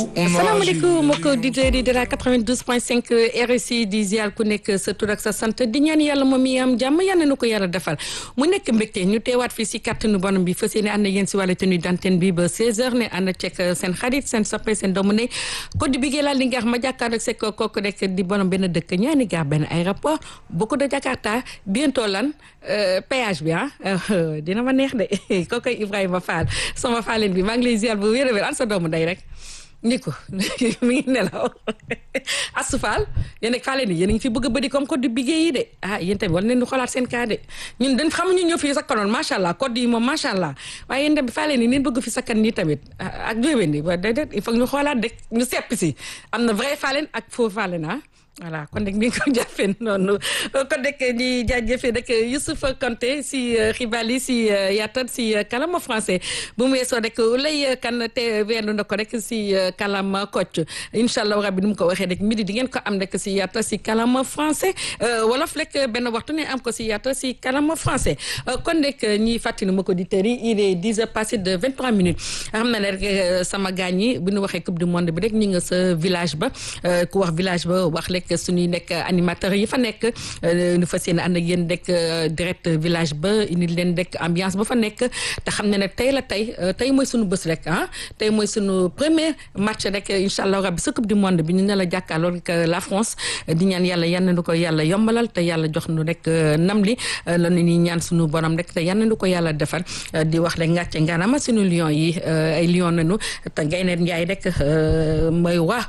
asalaamaaleykum mbokki auditeurs yi de la 92.5 RSI di ziar ku nekk sa tur ak sa sant di ñaan yàlla moom mi am jàmm yàlla na ko yàlla defal mu nekk mbégte ñu teewaat fii si kàttanu bonam bi fas yéene ànd ak yéen si wàllu tenue d'antenne bi ba 16h ne ànd ceeg seen xarit seen soppe seen doomu ne code bi laa li nga xam ma jàkkaarloo ak sekk kooku rek di bonam benn dëkk ñaani gaar benn aéroport beaucoup de Jakarta bientôt lan péage bi dina ma neex de kooku Ibrahima Fall sama Fallen bi maa ngi lay ziar bu wér a wér an sa doomu day rek. Nico mi ngi nelaw Astou Fall yéen ak Fallen yi yéen a ngi fi bëgg a bëri comme code bi yi de yéen tamit war nañu di xoolaat seen cas de ñun dañ xamuñu ñëw fii sakkanoon macha allah code yi moom macha allah waaye yéen tamit Fallen yi neen bëgg fi sakkan nii tamit ak jóobeen yi déedéet il faut ñu xoolaat de ñu sepp si am na vrai Fallen ak faux Fallen voilà kon nag ni nga ko jàppee noonu kon nag di jaajëfee rek Youssouf Konté si Xibali si yaatal si kalama français bu mu weesoo rek lay kan te weendu na ko rek si kalama Kocc incha allah rabbi ni mu ko waxee rek midi di ngeen ko am rek si yaatal si kalama français wolof rek benn waxtu ne am ko si yaatal si kalama français kon nag ñiy fàttali ma ko auditeurs yi il est 10 heures passé de 23 minutes xam na ne rek sama gaañ yi bu ñu waxee coupe du monde bi rek ñi nga sa village ba ku wax village ba wax rek suñuy nekk animateurs yi fa nekk ñu fas yéene ànd ak yéen rek direct village ba indi leen rek ambiance ba fa nekk te xam ne ne tey mooy suñu bés rek tey mooy suñu premier match rek incha allah rabbi sa coupe du monde bi ñu ne la jàkkaarloo rek la France di ñaan yàlla yan nañu ko yàlla yombalal te yàlla jox nu rek nam li la ñuy ñaan suñu borom rek te yan nañu ko yàlla defal di wax rek ngàcce ngaanama suñu lion yi ay lion nañu te Gaynde Njaay rek mooy waa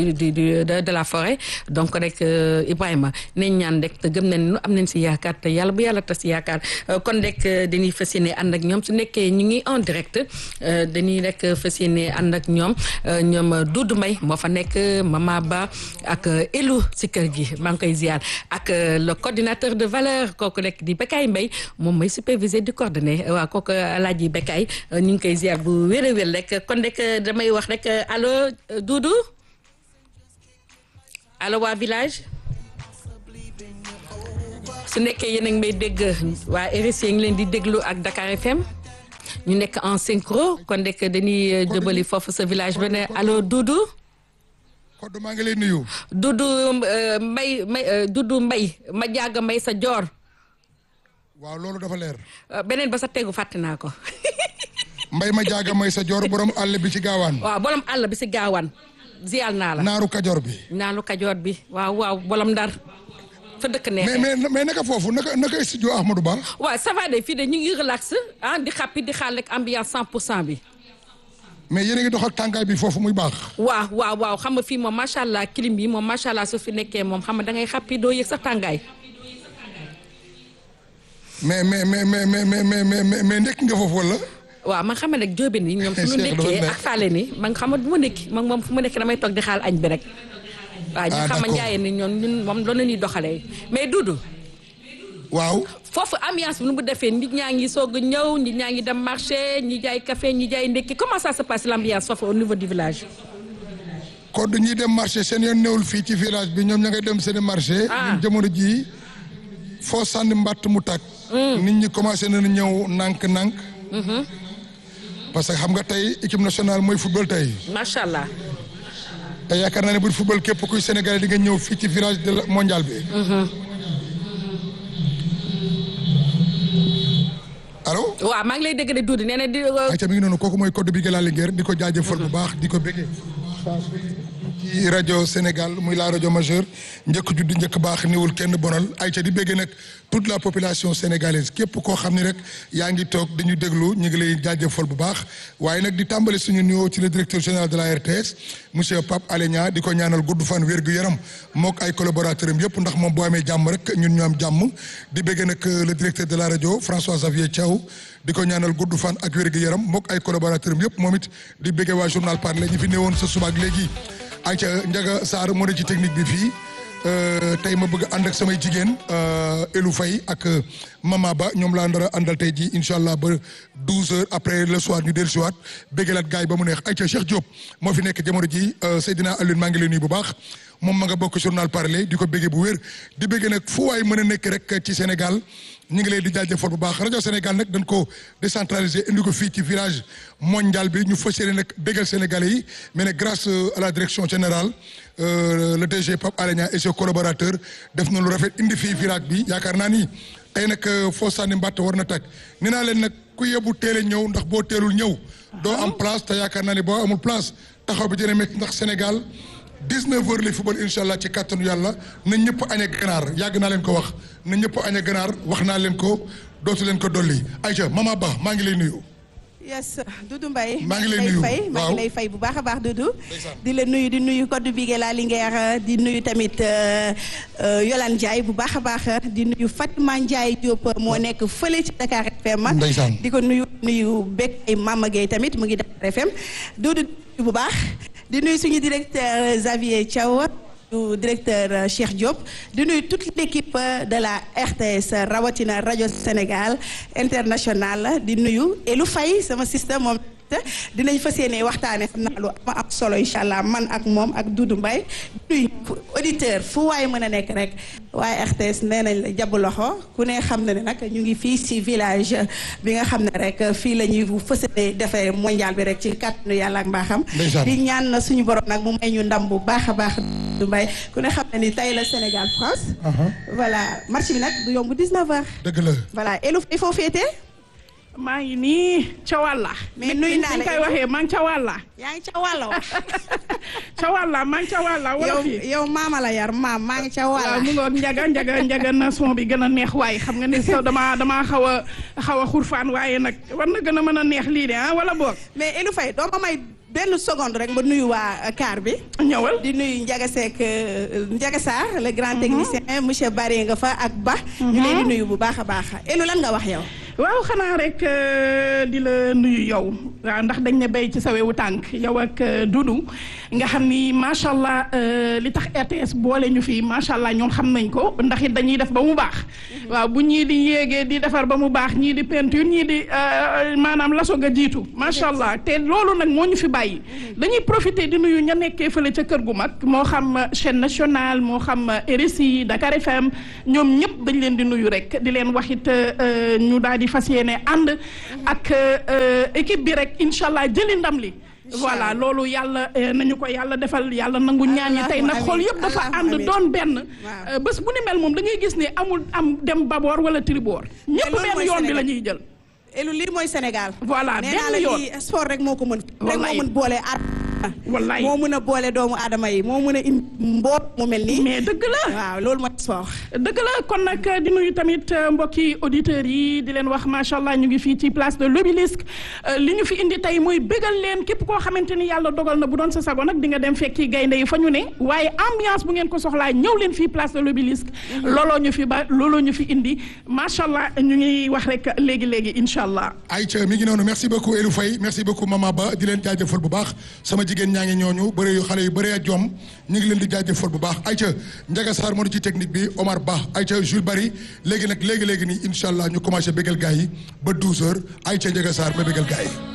de la forêt donc rek Ibrahima nañ ñaan rek te gëm nañ nu am nañ si yaakaar te yàlla bu yàlla tas yaakaar kon rek dañuy fas yéene ànd ak ñoom su nekkee ñu ngi en direct dañuy rek fas yéene ànd ak ñoom Doudou Mbaye moo fa nekk Mama Ba ak Elou si kër gi maa ngi koy ziar ak le coordinateur de valeur kooku rek di Bekay Mbaye moom mooy superviseur du coordonné waaw kooku Alaaji Bekay ñu ngi koy ziar bu wér a wér rek kon rek damay wax rek allo Doudou. allo waa village su nekkee yéen a ngi may dégg waa RSI ngi leen di déglu ak Dakar FM ñu nekk en synchro kon rek dañuy jëbali foofu sa village ba ne allo Doudou. Kodou maa ngi lay nuyu. Doudou Doudou Mbaye ma jaaga Mbaye sa joor. waaw loolu dafa leer. beneen ba sa tegu fàtte naa ko. Mbaye ma jaaga Mbaye sa joor borom àll bi ci gaawaan. waaw borom àll bi ci gaawaan. zial naa la naaru kajoor bi. naaru kajoor bi waaw bolam ndar fa dëkk neexee mais naka foofu naka studio Ahmadou Ba. waaw ça va de fii de ñu ngi relax di xàppi di xaal rek ambiance 100% bi. mais yéen a ngi dox ak tàngaay bi foofu muy baax. waaw xam nga fii moom macha allah clim bi moom macha allah su fi nekkee moom xam nga da ngay xàppi doo yëg sax tàngaay. mais ndekk nga foofu wala. waaw man xam ne rek jóobeen yi ñoom suñu nekkee ak Fallen ni man xam bu ma nekki man moom fu ma nekk damay toog di xaal añ bi rek waaw ñu xam njaayeen ni ñun moom loolu la ñuy doxalee mais Doudou waaw foofu ambiance bi nu mu defee nit ñaa ngi soog a ñëw nit ñaa ngi dem marché ñi jaay café ñi jaay ndekki comment ça se passe l'ambiance foofu au niveau du village kon ñi dem marché seen yoon newul fii ci village bi ñoom ña ngay dem seen marché ñun jamono jii foo sànni mbatt mu tàkk nit ñi commencé nañu ñëw nànk-nànk parce que xam nga tey équipe nationale mooy football tey. macha allah. te yaakaar naa ne bu football képp kuy Sénégalais di nga ñëw fii ci village de mondial bi. allo. waaw maa ngi lay dégg de Doudou nee na di. ayca mi ngi noonu kooku mooy code bi Gala Linguère di ko jaajëfal bu baax di ko bëggee. ci rajo Sénégal muy la rajo majeure njëkk judd njëkk baax niwul kenn bonal ayca di bëggee nag toute la population sénégalaise képp koo xam ni rek yaa ngi toog di ñu déglu ñu ngi lay jaajëfal bu baax waaye nag di tàmbali suñu nuyoo ci le directeur général de la RTS monsieur Pape Alé Niang di ko ñaanal gudd fan wér gu yaram mook ay collaborateurs am yëpp ndax moom boo amee jàmm rek ñun ñu am jàmm di bëggee nag le directeur de la rajo François Xavier Thiaw di ko ñaanal gudd fan ak wér gu yaram mook ay collaborateurs am yëpp moom it di bëggee waa journal Parler ñi fi newoon sa suba ak léegi ayca Ndiaga Sarr moo ne ci technique bi fii tey ma bëgg ànd ak samay jigéen Elou Faye ak Mama Ba ñoom laa ndara àndal tey ji incha allah ba 12h après le soir ñu dellusiwaat béggalaat gars yi ba mu neex ayca Cheikh Diop moo fi nekk jamono ji Seydina Alioune maa ngi lay nuyu bu baax moom ma nga bokk journal parler di ko béggee bu wér di béggee nag fu waay mën a nekk rek ci Sénégal ñu ngi leen di jaajëfal bu baax rajo Sénégal nag dañ ko décentralisé indi ko fii ci village mondial bi ñu fas yéene nag béggal Sénégalais yi mais nag grâce à la direction générale le DG Pape Alé Niang et ses collaborateurs def na lu rafet indi fii village bi yaakaar naa ni tey nag foo sànni mbàtt war na tàkk nee naa leen nag ku yebu teel a ñëw ndax boo teelul ñëw doo am place te yaakaar naa ne boo amul place taxaw bi dina métti ndax Sénégal 19h lay football incha allah ci kàttanu yàlla na ñëpp aña ganaar yàgg naa leen ko wax na ñëpp aña ganaar wax naa leen ko dootu leen ko dolli Aïcha Mama Ba maa ngi lay nuyu. yes Doudou Mbaye maa ngi lay nuyu maa ngi lay fay bu baax a baax Doudou di la nuyu di nuyu Codé Bigué la Linguère di nuyu tamit Yolande Ndiaye bu baax a baax di nuyu Fatima Ndiaye Diop moo nekk fële ci Dakar FM di ko nuyu Bekay Mama Gueye tamit mu ngi Dakar FM Doudou bu baax di nuyu suñu directeur Xavier Thiaw du directeur Cheikh Diop di nuyu toute l'équipe de la RTS rawatina rajo Sénégal international di nuyu Elou Faye sama système moom dinañ fas yéene waxtaane xam naa lu am solo incha allah man ak moom ak Doudou Mbaye nuyu auditeur fu waaye mën a nekk rek waaye RTS nee nañ la jàpp loxo ku ne xam na ne nag ñu ngi fii ci village bi nga xam ne rek fii la ñuy fas yéene defee mondial bi rek ci kàttanu yàlla ak mbaaxam di ñaan na suñu borom nag mu may ñu ndam bu baax a baax Doudou Mbaye ku ne xam ne ni tey la Sénégal France voilà match bi nag du yomb 19h dëgg la voilà Elou il faut féete maa ngi nii ca wàlla. mais nuyu naa la koy waxee maa ngi ca wàlla. yaa ngi ca wàlla wax. ca wàlla maa ngi ca wàlla. wala fii yow maama la yar maam maa ngi ca wàlla. waaw mu ngoog njaga na son bi gën a neex waaye xam nga ne sax damaa xaw a xurfaan waaye nag war na gën a mën a neex lii de ah wala boog. mais Elou Faye doo ma may benn seconde rek ma nuyu waa car bi. ñëwal di nuyu Ndiaga Seck Ndiaga Sarr le grand technicien monsieur Baré nga fa ak Ba. ñu leen di nuyu bu baax a baax Elou lan nga wax yow. waaw xanaa rek di la nuyu yow waaw ndax dañ ne béy ci sa wewu tànk yow ak Doudou nga xam ni macha allah li tax RTS boole ñu fi macha allah ñoom xam nañ ko ndax it dañuy def ba mu baax. waaw bu ñii di yéegee di defar ba mu baax ñii di peinture ñii di maanaam laso nga jiitu macha allah te loolu nag moo ñu fi bàyyi. dañuy profiter di nuyu ña nekkee fële ca kër gu mag moo xam chaîne nationale moo xam RSI Dakar FM ñoom ñëpp dañ leen di nuyu rek di leen wax it ñu daal di fas yéene ànd ak équipe bi rek incha allah jëli ndam li. voilà loolu yàlla nañu ko yàlla defal yàlla nangu ñaan yi tey nag xool yëpp dafa ànd doon benn. bés bu ni mel moom da ngay gis ne amul am dem baboor wala triboor. ñëpp benn yoon bi la ñuy jël. Elou lii mooy Sénégal. voilà benn yoon nee naa la sport rek moo ko mën. rek moo mën boole wallaay moo mën a boole doomu aadama yi moo mën a indi mboot mu mel nii. mais dëgg la waaw loolu mooy sport. dëgg la kon nag di nuyu tamit mbokki auditeurs yi di leen wax macha allah ñu ngi fii ci place de l'Obélisque li ñu fi indi tey mooy bégal leen képp koo xamante ni yàlla dogal na bu doon sa sago nag di nga dem fekki gaynde yi fa ñu ne waaye ambiance bu ngeen ko soxlaa ñëw leen fii place de l'Obélisque. looloo ñu fi indi macha allah ñu ngi wax rek léegi incha allah. Aïcha mi ngi noonu merci beaucoup Elou Faye merci beaucoup Mama Ba di leen jaajëfal bu baax sama jigéen ñaa ngi ñooñu bëri yu xale yu bëree ak jom ñu ngi leen di jaajëfal bu baax Aïcha Ndiaga Sarr moo di ci technique bi Omar Ba Aïcha Jules Bari léegi nii incha allah ñu commencé bégal gars yi ba 12h Aïcha Ndiaga Sarr ba bégal gars yi.